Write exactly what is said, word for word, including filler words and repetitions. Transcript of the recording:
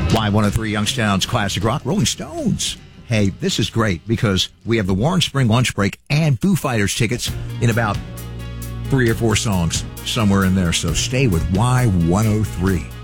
Y one oh three Youngstown's Classic Rock, Rolling Stones. Hey, this is great because we have the Warren Spring lunch break and Foo Fighters tickets in about three or four songs somewhere in there. So stay with Y one oh three.